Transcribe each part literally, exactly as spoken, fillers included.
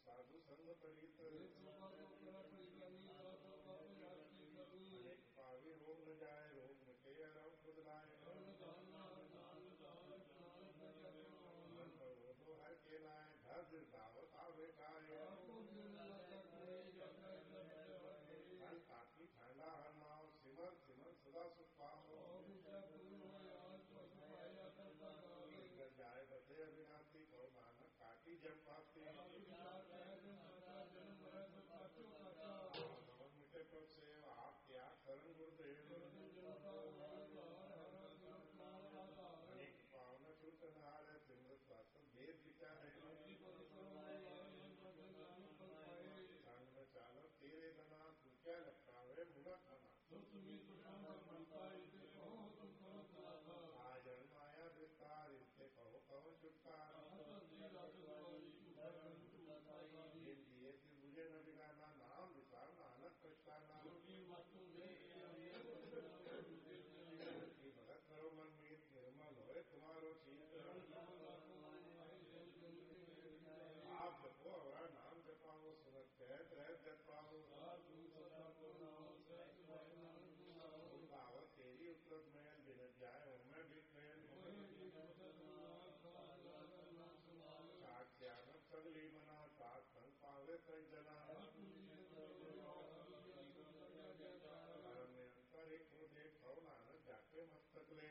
साधु संग परित अनेक पावे रोग न जाए रोग मिटे अरब बदलाए मन रोधो हर के लाए धर दावत आवे खाए हर काफी ठंडा हर नाव सिमर सिमर सदा सुख पाओ जाए बचे अविनाशी कौ नानक काटी जब पाती नमन मिटे प्रभ से आप क्या करण गुरुदेव अनेक पावन श्रुत नार सिमरत वास्तव वेद विचारे संग में चालो तेरे बना तू क्या लटकावे मुलक बना आज माया विस्तार इससे कहो कहो छुटकारा दिए मुझे न बिगाना नाम विचार नानक पछताना भगत करो मन मीत निर्मल होए तुम्हारो चीत आप जपो हमारा नाम जपाओ सुनत कहत रहत जप पाओ भावत तेरी उपलब्ध महल बिन जाए मैं भी महल त्यागत सगली मना सात संग पावे कई जना अंतर एक हो देख हो नानक जाके मस्तक ले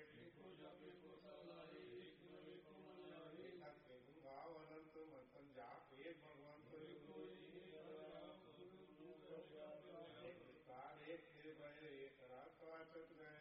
भाव अनंत मंथन जाप एक भगवंत विस्तार एक थे भय एक रात वाचक गए